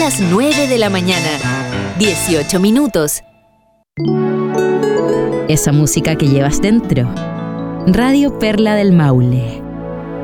las 9 de la mañana. 18 minutos. Esa música que llevas dentro. Radio Perla del Maule.